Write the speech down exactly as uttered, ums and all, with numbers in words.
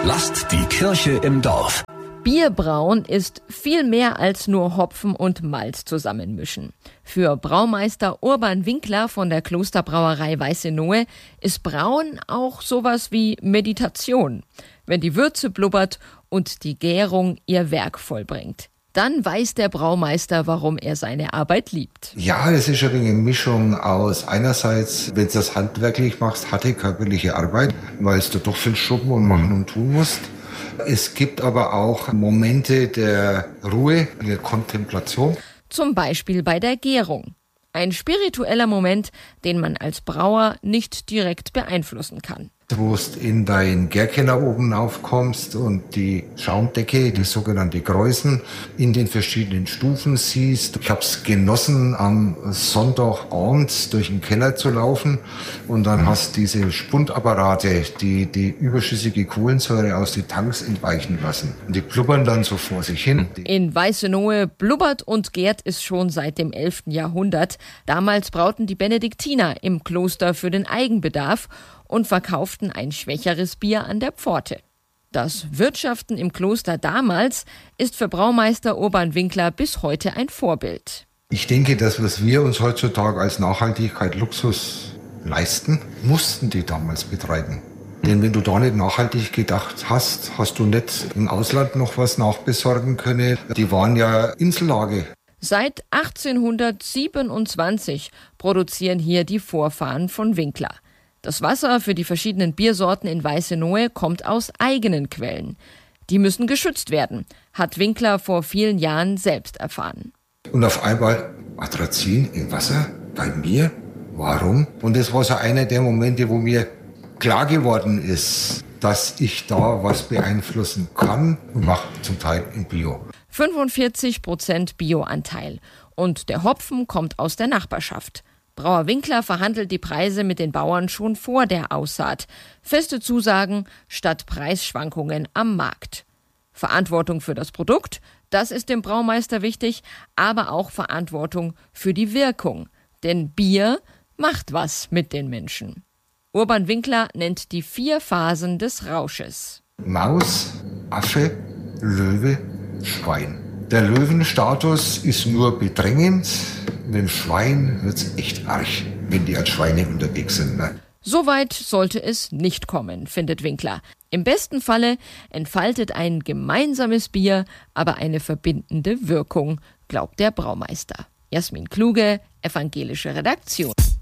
Lasst die Kirche im Dorf. Bierbrauen ist viel mehr als nur Hopfen und Malz zusammenmischen. Für Braumeister Urban Winkler von der Klosterbrauerei Weißenohe ist Brauen auch sowas wie Meditation. Wenn die Würze blubbert und die Gärung ihr Werk vollbringt. Dann weiß der Braumeister, warum er seine Arbeit liebt. Ja, es ist eine Mischung aus einerseits, wenn du das handwerklich machst, harte körperliche Arbeit, weil du doch viel schrubben und machen und tun musst. Es gibt aber auch Momente der Ruhe, der Kontemplation. Zum Beispiel bei der Gärung. Ein spiritueller Moment, den man als Brauer nicht direkt beeinflussen kann. Wo du in deinen Gärkeller oben aufkommst und die Schaumdecke, die sogenannte Greußen, in den verschiedenen Stufen siehst. Ich habe es genossen, am Sonntagabend durch den Keller zu laufen und dann hast diese Spundapparate, die die überschüssige Kohlensäure aus den Tanks entweichen lassen. Und die blubbern dann so vor sich hin. In Weißenohe blubbert und gärt es schon seit dem elften Jahrhundert. Damals brauten die Benediktiner im Kloster für den Eigenbedarf und verkauften ein schwächeres Bier an der Pforte. Das Wirtschaften im Kloster damals ist für Braumeister Urban Winkler bis heute ein Vorbild. Ich denke, das, was wir uns heutzutage als Nachhaltigkeit, Luxus leisten, mussten die damals betreiben. Denn wenn du da nicht nachhaltig gedacht hast, hast du nicht im Ausland noch was nachbesorgen können. Die waren ja Insellage. Seit achtzehnhundertsiebenundzwanzig produzieren hier die Vorfahren von Winkler. Das Wasser für die verschiedenen Biersorten in Weißenohe kommt aus eigenen Quellen. Die müssen geschützt werden, hat Winkler vor vielen Jahren selbst erfahren. Und auf einmal Atrazin im Wasser bei mir? Warum? Und das war so einer der Momente, wo mir klar geworden ist, dass ich da was beeinflussen kann und mache zum Teil in Bio. fünfundvierzig Prozent Bioanteil. Und der Hopfen kommt aus der Nachbarschaft. Brauer Winkler verhandelt die Preise mit den Bauern schon vor der Aussaat. Feste Zusagen statt Preisschwankungen am Markt. Verantwortung für das Produkt, das ist dem Braumeister wichtig, aber auch Verantwortung für die Wirkung. Denn Bier macht was mit den Menschen. Urban Winkler nennt die vier Phasen des Rausches. Maus, Affe, Löwe, Schwein. Der Löwenstatus ist nur bedrängend. Mit dem Schwein wird's echt arg, wenn die als Schweine unterwegs sind. Ne? So weit sollte es nicht kommen, findet Winkler. Im besten Falle entfaltet ein gemeinsames Bier aber eine verbindende Wirkung, glaubt der Braumeister. Jasmin Kluge, evangelische Redaktion.